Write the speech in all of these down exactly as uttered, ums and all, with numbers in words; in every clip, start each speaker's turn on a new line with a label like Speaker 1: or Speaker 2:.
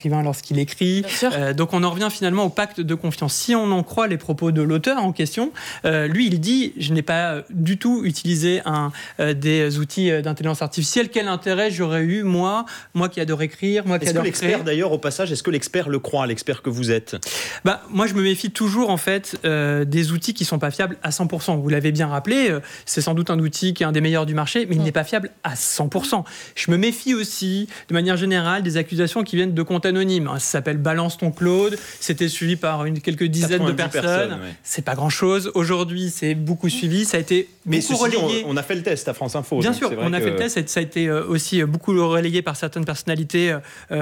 Speaker 1: lorsqu'il écrit. Euh, donc on en revient finalement au pacte de confiance. Si on en croit les propos de l'auteur en question, euh, lui il dit « je n'ai pas du tout utilisé un, euh, des outils d'intelligence artificielle, quel intérêt j'aurais eu moi, moi qui adore écrire, moi qui
Speaker 2: est-ce
Speaker 1: adore
Speaker 2: que l'expert
Speaker 1: créer.
Speaker 2: d'ailleurs au passage, est-ce que l'expert le croit, l'expert que vous êtes ?
Speaker 1: Bah, moi je me méfie toujours en fait euh, des outils qui ne sont pas fiables à cent pour cent. Vous l'avez bien rappelé, euh, c'est sans doute un outil qui est un des meilleurs du marché, mais il mmh. n'est pas fiable à cent pour cent. Je me méfie aussi de manière générale des accusations qui viennent de comptes anonyme. Ça s'appelle Balance ton Claude. C'était suivi par une, quelques dizaines de personnes. personnes ouais. C'est pas grand-chose. Aujourd'hui, c'est beaucoup suivi. Ça a été
Speaker 2: Mais
Speaker 1: beaucoup relayé.
Speaker 2: On, on a fait le test à France Info.
Speaker 1: Bien sûr, on a
Speaker 2: que...
Speaker 1: fait le test. Ça a été aussi beaucoup relayé par certaines personnalités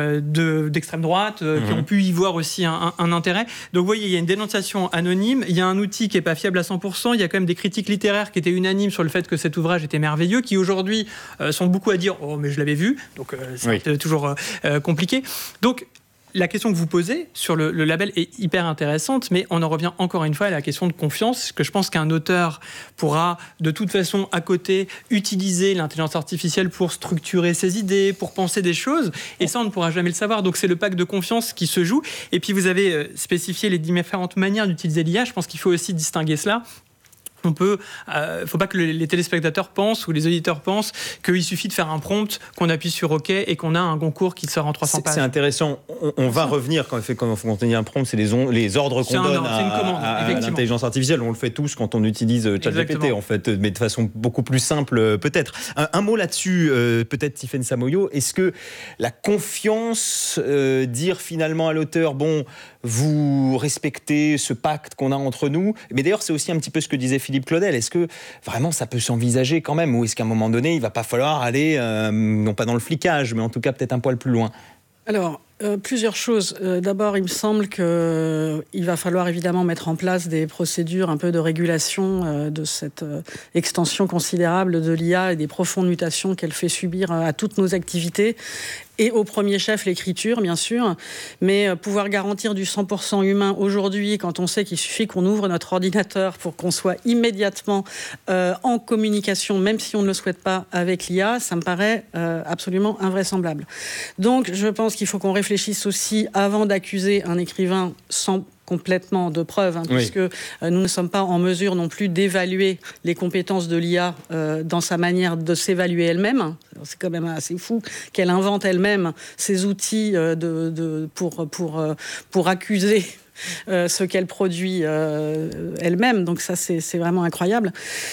Speaker 1: de, d'extrême droite mm-hmm. qui ont pu y voir aussi un, un, un intérêt. Donc, vous voyez, il y a une dénonciation anonyme. Il y a un outil qui n'est pas fiable à cent pour cent. Il y a quand même des critiques littéraires qui étaient unanimes sur le fait que cet ouvrage était merveilleux, qui aujourd'hui euh, sont beaucoup à dire « Oh, mais je l'avais vu ». Donc, euh, c'est oui. toujours euh, compliqué. Donc, la question que vous posez sur le, le label est hyper intéressante, mais on en revient encore une fois à la question de confiance, que je pense qu'un auteur pourra de toute façon à côté utiliser l'intelligence artificielle pour structurer ses idées, pour penser des choses, et ça on ne pourra jamais le savoir. Donc c'est le pacte de confiance qui se joue. Et puis vous avez spécifié les différentes manières d'utiliser l'I A, je pense qu'il faut aussi distinguer cela. On peut, euh, faut pas que les téléspectateurs pensent ou les auditeurs pensent qu'il suffit de faire un prompt, qu'on appuie sur OK et qu'on a un concours qui sort en trois cents
Speaker 2: c'est,
Speaker 1: pages.
Speaker 2: C'est intéressant. On, on va revenir quand on fait quand on dit un prompt, c'est les, on, les ordres qu'on
Speaker 1: un,
Speaker 2: donne à,
Speaker 1: une commande,
Speaker 2: à, à l'intelligence artificielle. On le fait tous quand on utilise ChatGPT en fait, mais de façon beaucoup plus simple peut-être. Un, un mot là-dessus, euh, peut-être Tiffaine Samoyo. Est-ce que la confiance, euh, dire finalement à l'auteur, bon, vous respectez ce pacte qu'on a entre nous, mais d'ailleurs c'est aussi un petit peu ce que disait Philippe Claudel, est-ce que vraiment ça peut s'envisager quand même, ou est-ce qu'à un moment donné il ne va pas falloir aller, euh, non pas dans le flicage, mais en tout cas peut-être un poil plus loin ?
Speaker 3: Alors, euh, plusieurs choses. Euh, d'abord, il me semble qu'il euh, va falloir évidemment mettre en place des procédures un peu de régulation euh, de cette euh, extension considérable de l'I A et des profondes mutations qu'elle fait subir euh, à toutes nos activités. Et au premier chef, l'écriture, bien sûr. Mais euh, pouvoir garantir du cent pour cent humain aujourd'hui, quand on sait qu'il suffit qu'on ouvre notre ordinateur pour qu'on soit immédiatement euh, en communication, même si on ne le souhaite pas, avec l'I A, ça me paraît euh, absolument invraisemblable. Donc, je pense qu'il faut qu'on réfléchisse aussi, avant d'accuser un écrivain sans complètement de preuves, hein, oui. puisque euh, nous ne sommes pas en mesure non plus d'évaluer les compétences de l'I A euh, dans sa manière de s'évaluer elle-même. C'est quand même assez fou qu'elle invente elle-même ces outils euh, de, de, pour, pour, euh, pour accuser Euh, ce qu'elle produit euh, elle-même. Donc ça, c'est, c'est vraiment incroyable.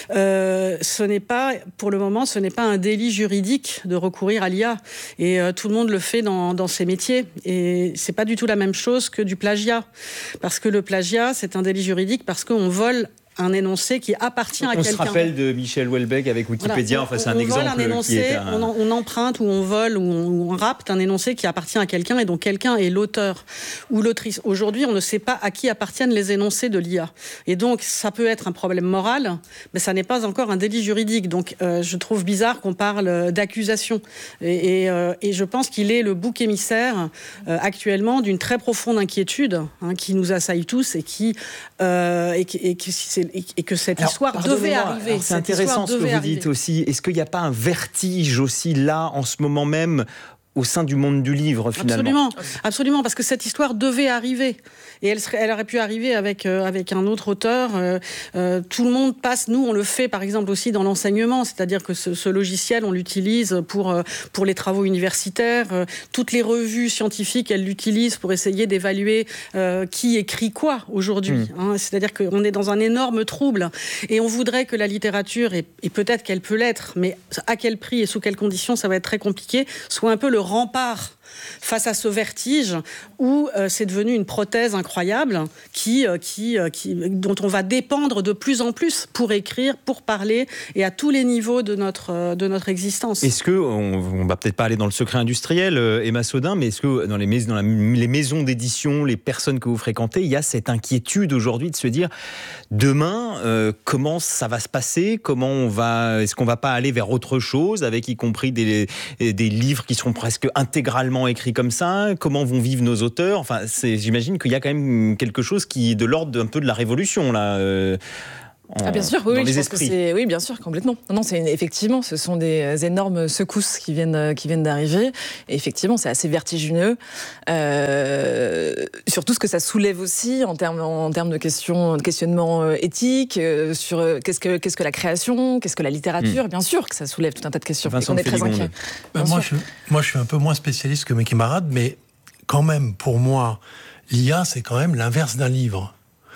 Speaker 3: Euh, ce n'est pas, pour le moment, ce n'est pas un délit juridique de recourir à l'I A. Et euh, tout le monde le fait dans, dans ses métiers. Et c'est pas du tout la même chose que du plagiat. Parce que le plagiat, c'est un délit juridique parce qu'on vole un énoncé qui appartient
Speaker 2: on
Speaker 3: à quelqu'un.
Speaker 2: On se rappelle de Michel Houellebecq avec Wikipédia,
Speaker 3: voilà,
Speaker 2: enfin, c'est
Speaker 3: on,
Speaker 2: un
Speaker 3: on
Speaker 2: exemple
Speaker 3: vole un énoncé,
Speaker 2: qui est un...
Speaker 3: on, on emprunte ou on vole ou on, ou on rapte un énoncé qui appartient à quelqu'un et dont quelqu'un est l'auteur ou l'autrice. Aujourd'hui, on ne sait pas à qui appartiennent les énoncés de l'I A. Et donc, ça peut être un problème moral, mais ça n'est pas encore un délit juridique. Donc, euh, je trouve bizarre qu'on parle d'accusation. Et, et, euh, et je pense qu'il est le bouc émissaire euh, actuellement d'une très profonde inquiétude hein, qui nous assaille tous et, qui, euh, et, et, et, et, et que cette
Speaker 2: Alors,
Speaker 3: histoire devait arriver.
Speaker 2: Alors, c'est intéressant ce que vous
Speaker 3: arriver.
Speaker 2: dites aussi. Est-ce qu'il n'y a pas un vertige aussi là, en ce moment même, au sein du monde du livre, finalement ?
Speaker 3: Absolument, absolument, parce que cette histoire devait arriver. Et elle, serait, elle aurait pu arriver avec, euh, avec un autre auteur. Euh, euh, tout le monde passe, nous on le fait par exemple aussi dans l'enseignement, c'est-à-dire que ce, ce logiciel, on l'utilise pour, euh, pour les travaux universitaires. Euh, toutes les revues scientifiques, elles l'utilisent pour essayer d'évaluer euh, qui écrit quoi aujourd'hui. Mmh. Hein, c'est-à-dire qu'on est dans un énorme trouble. Et on voudrait que la littérature, et, et peut-être qu'elle peut l'être, mais à quel prix et sous quelles conditions, ça va être très compliqué, soit un peu le rempart face à ce vertige où euh, c'est devenu une prothèse incroyable qui, euh, qui, euh, qui, dont on va dépendre de plus en plus pour écrire, pour parler et à tous les niveaux de notre, euh, de notre existence.
Speaker 2: Est-ce que, on ne va peut-être pas aller dans le secret industriel, euh, Emma Sodin, mais est-ce que dans, les, mais- dans la, les maisons d'édition, les personnes que vous fréquentez, il y a cette inquiétude aujourd'hui de se dire demain, euh, comment ça va se passer ? Comment on va, est-ce qu'on ne va pas aller vers autre chose, avec y compris des, des livres qui seront presque intégralement écrits comme ça ? Comment vont vivre nos auteurs ? Enfin, c'est, j'imagine qu'il y a quand même quelque chose qui est de l'ordre d'un peu de la révolution, là. Euh... en,
Speaker 4: ah bien sûr, oui,
Speaker 2: dans
Speaker 4: oui,
Speaker 2: les
Speaker 4: je
Speaker 2: esprits.
Speaker 4: pense que c'est, oui, bien sûr, complètement. Non, non, c'est effectivement, ce sont des énormes secousses qui viennent, qui viennent d'arriver. Et effectivement, c'est assez vertigineux. Euh, surtout ce que ça soulève aussi en termes, en termes de questions, de questionnements éthiques euh, sur euh, qu'est-ce que, qu'est-ce que la création, qu'est-ce que la littérature. Mmh. Bien sûr que ça soulève tout un tas de questions.
Speaker 2: Vincent
Speaker 4: et qu'on est très inquiet.
Speaker 5: Ben moi, je, moi, je suis un peu moins spécialiste que mes camarades, mais quand même, pour moi, l'I A, c'est quand même l'inverse d'un livre.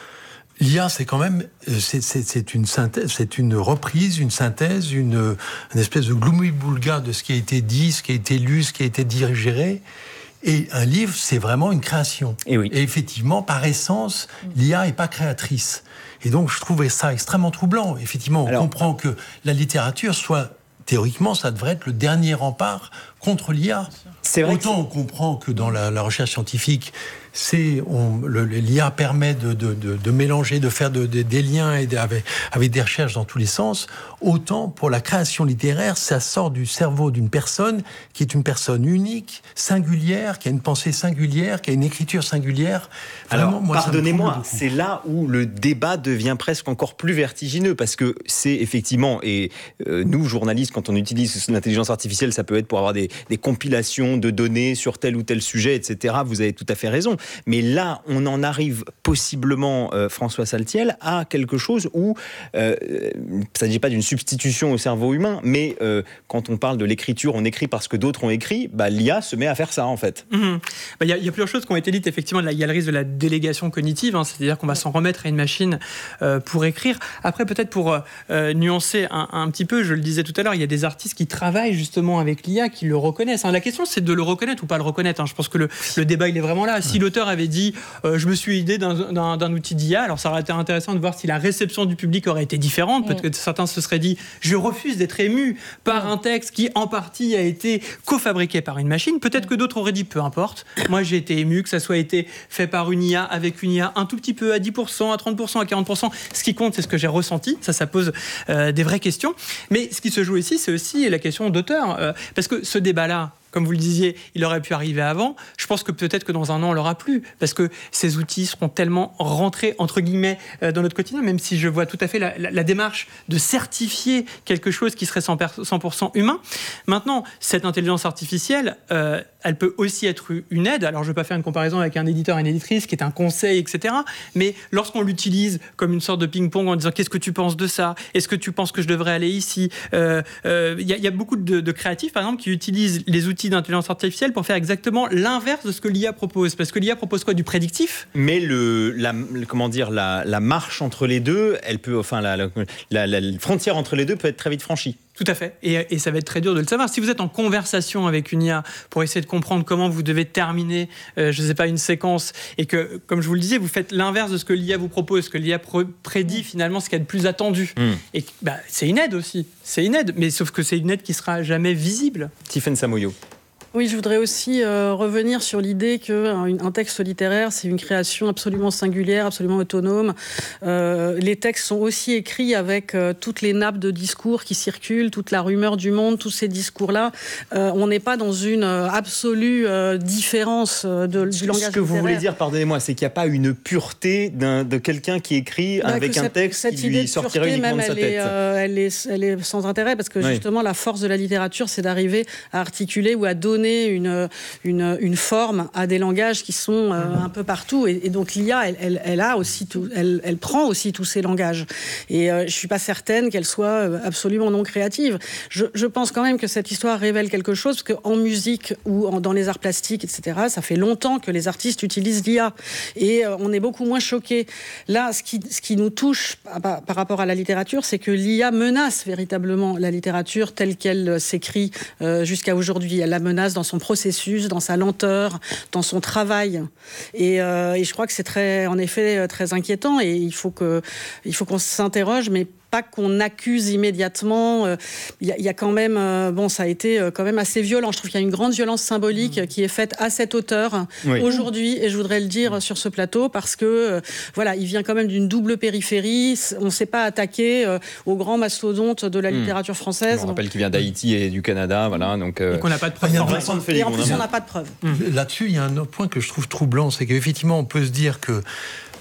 Speaker 5: L'I A, c'est quand même, c'est, c'est, c'est une synthèse, c'est une reprise, une synthèse, une, une espèce de gloubi-boulga de ce qui a été dit, ce qui a été lu, ce qui a été digéré. Et un livre, c'est vraiment une création.
Speaker 2: Et, oui.
Speaker 5: Et effectivement, par essence, l'I A n'est pas créatrice. Et donc, je trouvais ça extrêmement troublant. Effectivement, on Alors, comprend que la littérature soit, théoriquement, ça devrait être le dernier rempart contre l'I A.
Speaker 2: C'est vrai
Speaker 5: Autant
Speaker 2: que
Speaker 5: on comprend que dans la, la recherche scientifique, c'est, on, le, l'I A permet de, de, de, de mélanger, de faire de, de, des liens et de, avec, avec des recherches dans tous les sens. Autant pour la création littéraire, ça sort du cerveau d'une personne qui est une personne unique, singulière, qui a une pensée singulière, qui a une écriture singulière.
Speaker 2: Vraiment, Alors,
Speaker 5: moi,
Speaker 2: pardonnez-moi, c'est là où le débat devient presque encore plus vertigineux, parce que c'est effectivement, et euh, nous, journalistes, quand on utilise l'intelligence artificielle, ça peut être pour avoir des, des compilations de données sur tel ou tel sujet, et cetera. Vous avez tout à fait raison. Mais là, on en arrive possiblement, euh, François Saltiel, à quelque chose où euh, il ne s'agit pas d'une substitution au cerveau humain, mais euh, quand on parle de l'écriture, on écrit parce que d'autres ont écrit, bah, l'I A se met à faire ça, en fait. Il
Speaker 1: mmh. bah, y, y a plusieurs choses qui ont été dites, effectivement, il y a le risque de la délégation cognitive, hein, c'est-à-dire qu'on va s'en remettre à une machine euh, pour écrire. Après, peut-être pour euh, nuancer un, un petit peu, je le disais tout à l'heure, il y a des artistes qui travaillent justement avec l'I A, qui le reconnaissent. Hein. La question, c'est de le reconnaître ou pas le reconnaître. Hein. Je pense que le, le débat, il est vraiment là. Si l'auteur avait dit euh, je me suis aidé d'un, d'un, d'un outil d'I A, alors ça aurait été intéressant de voir si la réception du public aurait été différente. Peut-être que certains se seraient dit je refuse d'être ému par un texte qui en partie a été cofabriqué par une machine. Peut-être que d'autres auraient dit peu importe, moi j'ai été ému, que ça soit été fait par une I A, avec une I A un tout petit peu, à dix pour cent, à trente pour cent, à quarante pour cent. Ce qui compte, c'est ce que j'ai ressenti. Ça, ça pose euh, des vraies questions. Mais ce qui se joue ici, c'est aussi la question d'auteur. Euh, parce que ce débat-là, comme vous le disiez, il aurait pu arriver avant. Je pense que peut-être que dans un an, on l'aura plus, parce que ces outils seront tellement rentrés, entre guillemets, dans notre quotidien, même si je vois tout à fait la, la, la démarche de certifier quelque chose qui serait cent pour cent humain. Maintenant, cette intelligence artificielle, euh, elle peut aussi être une aide. Alors, je ne vais pas faire une comparaison avec un éditeur et une éditrice, qui est un conseil, et cetera. Mais lorsqu'on l'utilise comme une sorte de ping-pong en disant « Qu'est-ce que tu penses de ça ? Est-ce que tu penses que je devrais aller ici ?» euh, euh, y, y a beaucoup de, de créatifs, par exemple, qui utilisent les outils d'intelligence artificielle pour faire exactement l'inverse de ce que l'I A propose. Parce que l'I A propose quoi ? Du prédictif ?
Speaker 2: Mais le, la, comment dire, la, la marche entre les deux, elle peut, enfin, la, la, la, la frontière entre les deux peut être très vite franchie.
Speaker 1: Tout à fait. Et, et ça va être très dur de le savoir. Si vous êtes en conversation avec une I A pour essayer de comprendre comment vous devez terminer, euh, je ne sais pas, une séquence, et que, comme je vous le disais, vous faites l'inverse de ce que l'I A vous propose, ce que l'I A prédit finalement ce qu'il y a de plus attendu. Mm. Et bah, c'est une aide aussi. C'est une aide, mais sauf que c'est une aide qui ne sera jamais visible.
Speaker 2: Tiffaine Samoyo.
Speaker 3: Oui, je voudrais aussi euh, revenir sur l'idée qu'un un texte littéraire, c'est une création absolument singulière, absolument autonome. Euh, les textes sont aussi écrits avec euh, toutes les nappes de discours qui circulent, toute la rumeur du monde, tous ces discours-là. Euh, on n'est pas dans une euh, absolue euh, différence euh, de, du langage littéraire.
Speaker 2: Ce que vous voulez dire, pardonnez-moi, c'est qu'il n'y a pas une pureté d'un, de quelqu'un qui écrit bah, avec un cette, texte
Speaker 3: cette
Speaker 2: qui lui sortirait uniquement
Speaker 3: même,
Speaker 2: de sa
Speaker 3: elle
Speaker 2: tête.
Speaker 3: Est, euh, elle, est, elle est sans intérêt, parce que oui. justement, la force de la littérature, c'est d'arriver à articuler ou à donner Une, une, une forme à des langages qui sont euh, un peu partout. Et, et donc l'I A, elle, elle, elle, a aussi tout, elle, elle prend aussi tous ces langages. Et euh, je ne suis pas certaine qu'elle soit absolument non créative. Je, je pense quand même que cette histoire révèle quelque chose, parce qu'en musique ou en, dans les arts plastiques, et cetera, ça fait longtemps que les artistes utilisent l'I A. Et euh, on est beaucoup moins choqués. Là, ce qui, ce qui nous touche par, par rapport à la littérature, c'est que l'I A menace véritablement la littérature telle qu'elle s'écrit euh, jusqu'à aujourd'hui. Elle la menace dans son processus, dans sa lenteur, dans son travail. Et, euh, et je crois que c'est très, en effet très inquiétant, et il faut que, il faut qu'on s'interroge, mais pas qu'on accuse immédiatement. Il y, y a quand même, euh, bon, ça a été quand même assez violent. Je trouve qu'il y a une grande violence symbolique mmh. qui est faite à cette hauteur oui. aujourd'hui, et je voudrais le dire mmh. sur ce plateau, parce que euh, voilà, il vient quand même d'une double périphérie. On ne s'est pas attaqué euh, aux grands mastodontes de la mmh. littérature française.
Speaker 2: On rappelle qu'il vient d'Haïti et du Canada, voilà. Donc euh...
Speaker 1: et qu'on n'a pas de preuves.
Speaker 3: Et en plus, on n'a pas de preuves.
Speaker 5: Mmh. Là-dessus, il y a un autre point que je trouve troublant, c'est qu'effectivement, on peut se dire que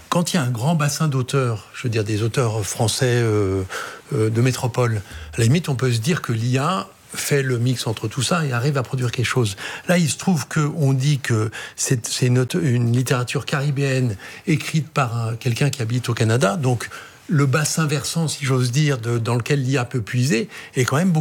Speaker 5: quand il y a un grand bassin d'auteurs, je veux dire des auteurs français euh, euh, de métropole, à la limite, on peut se dire que l'I A fait le mix entre tout ça et arrive à produire quelque chose. Là, il se trouve qu'on dit que c'est, c'est une, une littérature caribéenne écrite par un, quelqu'un qui habite au Canada, donc le bassin versant, si j'ose dire, de, dans lequel l'I A peut puiser, est quand même beaucoup